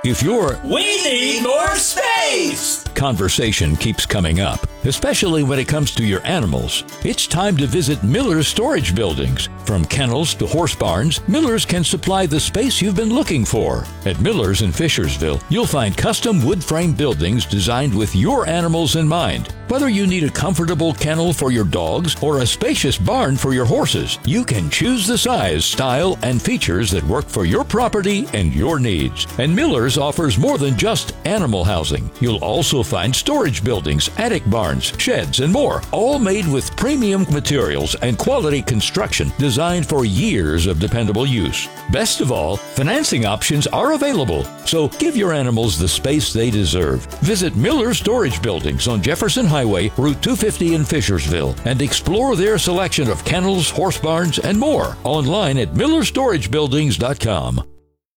If you're We need more space! conversation keeps coming up, especially when it comes to your animals, it's time to visit Miller's Storage Buildings. From kennels to horse barns, Miller's can supply the space you've been looking for. At Miller's in Fishersville, you'll find custom wood frame buildings designed with your animals in mind. Whether you need a comfortable kennel for your dogs or a spacious barn for your horses, you can choose the size, style, and features that work for your property and your needs. And Miller's offers more than just animal housing. You'll also find storage buildings, attic barns, sheds, and more, all made with premium materials and quality construction designed for years of dependable use. Best of all, financing options are available, so give your animals the space they deserve. Visit Miller's Storage Buildings on Jefferson Highway, Route 250 in Fishersville, and explore their selection of kennels, horse barns, and more online at millersstoragebuildings.com.